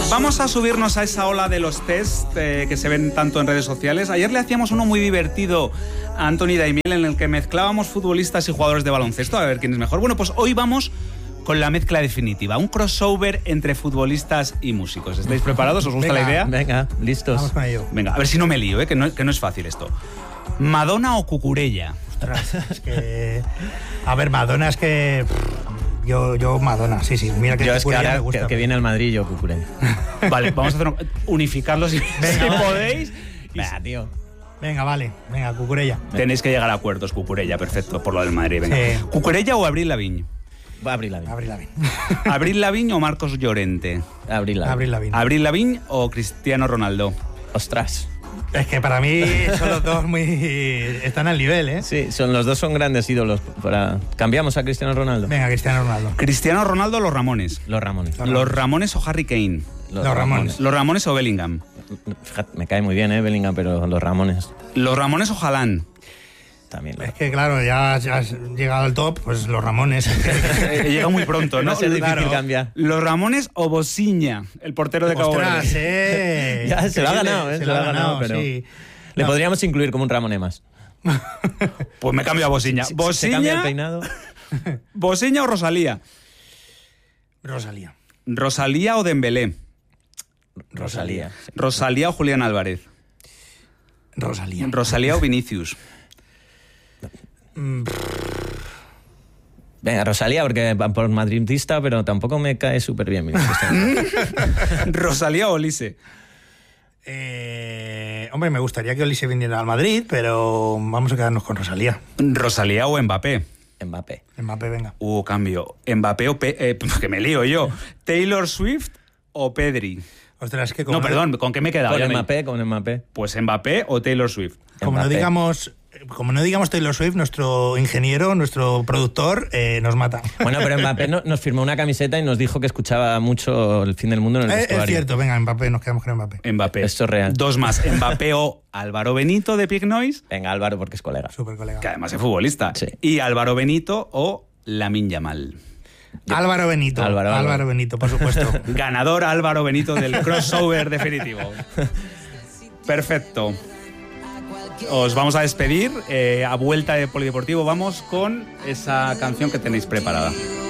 Vamos a subirnos a esa ola de los test que se ven tanto en redes sociales. Ayer le hacíamos uno muy divertido a Anthony Daimiel en el que mezclábamos futbolistas y jugadores de baloncesto a ver quién es mejor. Bueno, pues hoy vamos con la mezcla definitiva, un crossover entre futbolistas y músicos. ¿Estáis preparados? ¿Os gusta la idea? Venga, listos. Vamos con ello. Venga, a ver si no me lío, que no es fácil esto. ¿Madonna o Cucurella? Ostras, es que... A ver, Madonna es que... Yo Madonna, sí. Mira que yo es que ahora me gusta. que viene al Madrid, yo Cucurella. Vale, vamos a unificarlos si podéis. Venga, tío. Venga, vale. Venga, Cucurella. Tenéis que llegar a acuerdos, Cucurella, perfecto, por lo del Madrid. Venga. Sí. ¿Cucurella o Avril Lavigne? Va a Avril Lavigne. ¿Avril Lavigne o Marcos Llorente? Avril Lavigne. ¿Avril Lavigne o Cristiano Ronaldo? Ostras. Es que para mí son los dos están al nivel, ¿eh? Sí, los dos son grandes ídolos. ¿Cambiamos a Cristiano Ronaldo? Venga, Cristiano Ronaldo. ¿Cristiano Ronaldo o los Ramones? Los Ramones. ¿Los Ramones o Harry Kane? Los Ramones. ¿Los Ramones o Bellingham? Fíjate, me cae muy bien, Bellingham, pero los Ramones. ¿Los Ramones o Haaland? También. Es que claro, ya has llegado al top, pues los Ramones. Llega muy pronto, ¿no? Va a ser difícil Claro. cambiar. ¿Los Ramones o Bosiña, el portero de Cabo Ostras, Verde? Ya se lo ha ganado, Se lo ha ganado, pero sí. le No. podríamos incluir como un Ramone más. Pues me cambio a Bosiña. Se cambia el ¿Bosiña, peinado. Bosiña o Rosalía? Rosalía. ¿Rosalía o Dembélé? Rosalía. ¿Rosalía o Julián Álvarez? Rosalía. ¿Rosalía o Vinicius? Venga, Rosalía, porque por madridista, pero tampoco me cae súper bien. ¿Rosalía o Olise? Hombre, me gustaría que Olise viniera al Madrid, pero vamos a quedarnos con Rosalía. ¿Rosalía o Mbappé? Mbappé. Mbappé, venga. Cambio. ¿Mbappé o que me lío yo? ¿Taylor Swift o Pedri? Ostras, es que No, perdón, ¿con qué me he quedado? Con Mbappé. Pues Mbappé o Taylor Swift. Como no Mbappé. digamos Taylor Swift, nuestro ingeniero, nuestro productor, nos mata. Bueno, pero Mbappé nos firmó una camiseta y nos dijo que escuchaba mucho El Fin del Mundo en el vestuario. Es cierto, venga, Mbappé, nos quedamos con Mbappé. Mbappé. Esto es real. Dos más. ¿Mbappé o Álvaro Benito de Pig Noise? Venga, Álvaro, porque es colega. Súper colega. Que además es futbolista. Sí. Y Álvaro Benito o Lamine Yamal. Álvaro Benito. Álvaro Benito, por supuesto. Ganador Álvaro Benito del crossover definitivo. Perfecto. Os vamos a despedir. A vuelta de Polideportivo vamos con esa canción que tenéis preparada.